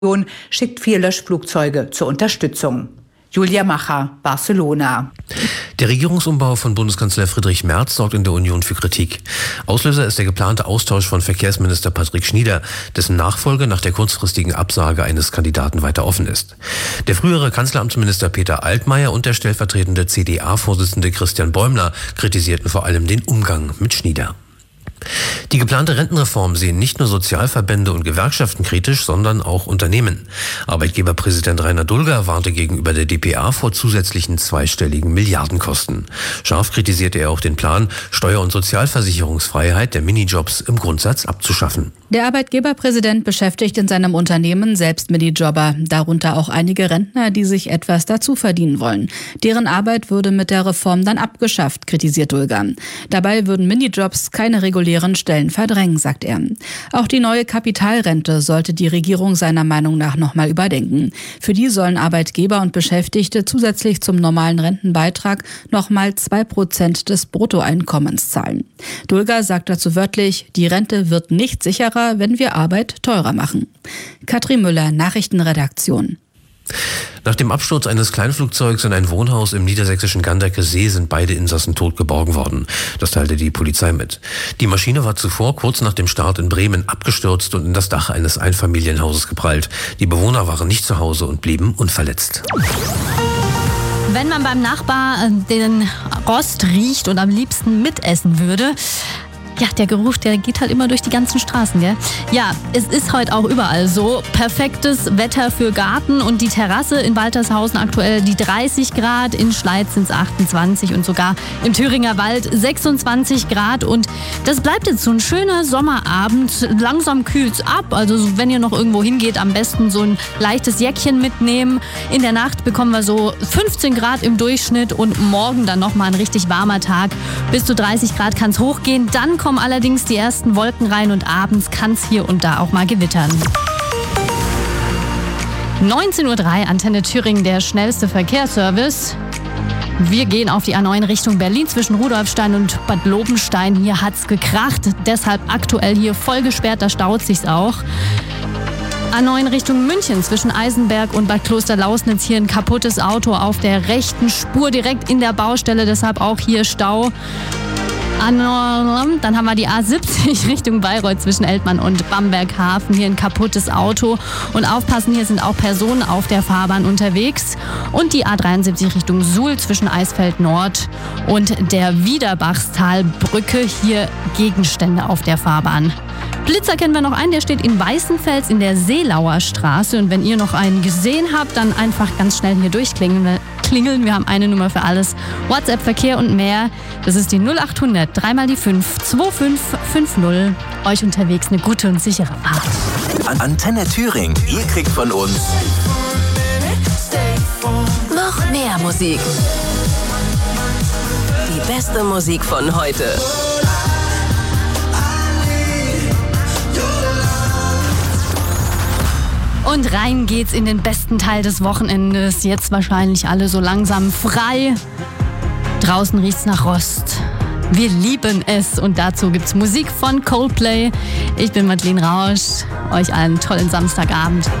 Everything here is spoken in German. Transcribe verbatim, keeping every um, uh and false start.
Union schickt vier Löschflugzeuge zur Unterstützung. Julia Macher, Barcelona. Der Regierungsumbau von Bundeskanzler Friedrich Merz sorgt in der Union für Kritik. Auslöser ist der geplante Austausch von Verkehrsminister Patrick Schnieder, dessen Nachfolge nach der kurzfristigen Absage eines Kandidaten weiter offen ist. Der frühere Kanzleramtsminister Peter Altmaier und der stellvertretende C D A-Vorsitzende Christian Bäumler kritisierten vor allem den Umgang mit Schnieder. Die geplante Rentenreform sehen nicht nur Sozialverbände und Gewerkschaften kritisch, sondern auch Unternehmen. Arbeitgeberpräsident Rainer Dulger warnte gegenüber der D P A vor zusätzlichen zweistelligen Milliardenkosten. Scharf kritisierte er auch den Plan, Steuer- und Sozialversicherungsfreiheit der Minijobs im Grundsatz abzuschaffen. Der Arbeitgeberpräsident beschäftigt in seinem Unternehmen selbst Minijobber, darunter auch einige Rentner, die sich etwas dazu verdienen wollen. Deren Arbeit würde mit der Reform dann abgeschafft, kritisiert Dulger. Dabei würden Minijobs keine regulären Stellen verdrängen, sagt er. Auch die neue Kapitalrente sollte die Regierung seiner Meinung nach nochmal überdenken. Für die sollen Arbeitgeber und Beschäftigte zusätzlich zum normalen Rentenbeitrag nochmal zwei Prozent des Bruttoeinkommens zahlen. Dulger sagt dazu wörtlich, die Rente wird nicht sicherer, wenn wir Arbeit teurer machen. Katrin Müller, Nachrichtenredaktion. Nach dem Absturz eines Kleinflugzeugs in ein Wohnhaus im niedersächsischen Ganderker See sind beide Insassen tot geborgen worden. Das teilte die Polizei mit. Die Maschine war zuvor kurz nach dem Start in Bremen abgestürzt und in das Dach eines Einfamilienhauses geprallt. Die Bewohner waren nicht zu Hause und blieben unverletzt. Wenn man beim Nachbar den Rost riecht und am liebsten mitessen würde, ja, der Geruch, der geht halt immer durch die ganzen Straßen, gell? Ja, es ist heute auch überall so. Perfektes Wetter für Garten und die Terrasse in Waltershausen aktuell die dreißig Grad, in Schleiz sind es achtundzwanzig und sogar im Thüringer Wald sechsundzwanzig Grad. Und das bleibt jetzt so ein schöner Sommerabend. Langsam kühlt's ab, also wenn ihr noch irgendwo hingeht, am besten so ein leichtes Jäckchen mitnehmen. In der Nacht bekommen wir so fünfzehn Grad im Durchschnitt und morgen dann nochmal ein richtig warmer Tag. Bis zu dreißig Grad kann es hochgehen, dann kommen allerdings die ersten Wolken rein und abends kann es hier und da auch mal gewittern. neunzehn Uhr drei, Antenne Thüringen, der schnellste Verkehrsservice. Wir gehen auf die A neun Richtung Berlin zwischen Rudolfstein und Bad Lobenstein. Hier hat's gekracht, deshalb aktuell hier voll gesperrt, da staut sich's auch. A neun Richtung München zwischen Eisenberg und Bad Klosterlausnitz, hier ein kaputtes Auto auf der rechten Spur direkt in der Baustelle, deshalb auch hier Stau. Dann haben wir die A siebzig Richtung Bayreuth zwischen Eltmann und Bamberghafen. Hier ein kaputtes Auto. Und aufpassen, hier sind auch Personen auf der Fahrbahn unterwegs. Und die A dreiundsiebzig Richtung Suhl zwischen Eisfeld Nord und der Wiederbachstalbrücke. Hier Gegenstände auf der Fahrbahn. Blitzer kennen wir noch einen, der steht in Weißenfels in der Seelauer Straße. Und wenn ihr noch einen gesehen habt, dann einfach ganz schnell hier durchklingeln. Klingeln. Wir haben eine Nummer für alles. WhatsApp, Verkehr und mehr. Das ist die null acht hundert, dreimal die fünf, zwei fünf fünf null. Euch unterwegs eine gute und sichere Fahrt. Antenne Thüringen. Ihr kriegt von uns noch mehr Musik. Die beste Musik von heute. Und rein geht's in den besten Teil des Wochenendes. Jetzt wahrscheinlich alle so langsam frei. Draußen riecht's nach Rost. Wir lieben es. Und dazu gibt's Musik von Coldplay. Ich bin Madeleine Rausch. Euch allen tollen Samstagabend.